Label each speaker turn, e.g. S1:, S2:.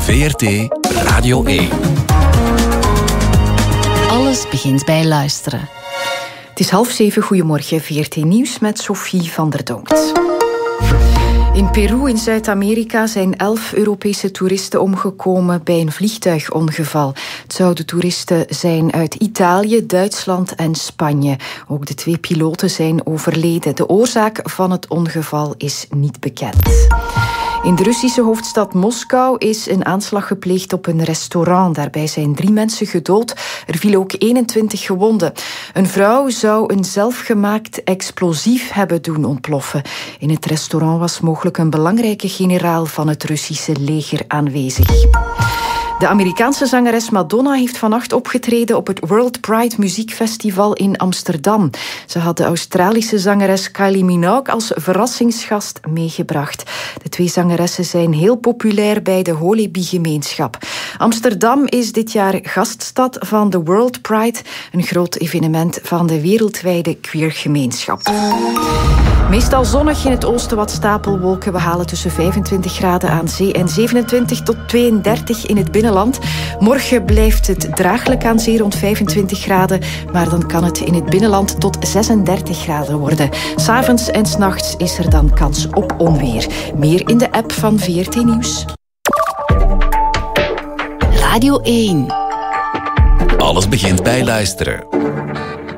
S1: VRT Radio 1.
S2: Alles begint bij luisteren.
S3: Het is 6:30, goedemorgen, VRT Nieuws met Sophie van der Donkt. In Peru in Zuid-Amerika zijn 11 Europese toeristen omgekomen bij een vliegtuigongeval. Het zouden toeristen zijn uit Italië, Duitsland en Spanje. Ook de 2 piloten zijn overleden. De oorzaak van het ongeval is niet bekend. In de Russische hoofdstad Moskou is een aanslag gepleegd op een restaurant. Daarbij zijn 3 mensen gedood. Er vielen ook 21 gewonden. Een vrouw zou een zelfgemaakt explosief hebben doen ontploffen. In het restaurant was mogelijk een belangrijke generaal van het Russische leger aanwezig. De Amerikaanse zangeres Madonna heeft vannacht opgetreden op het World Pride Muziekfestival in Amsterdam. Ze had de Australische zangeres Kylie Minogue als verrassingsgast meegebracht. De 2 zangeressen zijn heel populair bij de Holebi-gemeenschap. Amsterdam is dit jaar gaststad van de World Pride, een groot evenement van de wereldwijde queergemeenschap. Meestal zonnig, in het oosten wat stapelwolken. We halen tussen 25 graden aan zee en 27 tot 32 in het binnenland. Morgen blijft het draaglijk aan zee rond 25 graden, maar dan kan het in het binnenland tot 36 graden worden. 'S'avonds en 's nachts is er dan kans op onweer. Meer in de app van VRT Nieuws.
S2: Radio 1.
S1: Alles begint bij luisteren.